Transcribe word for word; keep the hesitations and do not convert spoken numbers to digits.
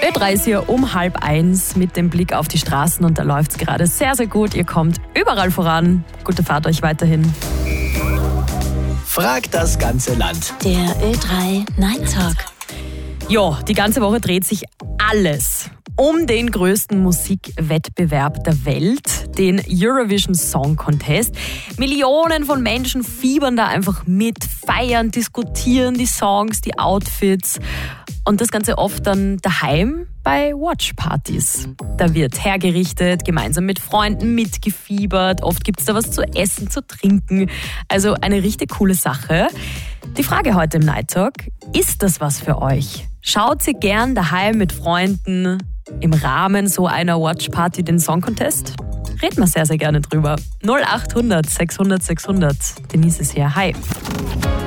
Ö drei ist hier um halb eins mit dem Blick auf die Straßen und da läuft es gerade sehr, sehr gut. Ihr kommt überall voran. Gute Fahrt euch weiterhin. Frag das ganze Land. Der Ö drei Night Talk. Ja, die ganze Woche dreht sich alles um den größten Musikwettbewerb der Welt, den Eurovision Song Contest. Millionen von Menschen fiebern da einfach mit, feiern, diskutieren die Songs, die Outfits und das Ganze oft dann daheim bei Watchpartys. Da wird hergerichtet, gemeinsam mit Freunden mitgefiebert, oft gibt es da was zu essen, zu trinken. Also eine richtig coole Sache. Die Frage heute im Night Talk, ist das was für euch? Schaut ihr gern daheim mit Freunden im Rahmen so einer Watchparty den Song Contest? Reden wir sehr, sehr gerne drüber. null acht hundert sechshundert sechshundert. Denise ist hier. Hi.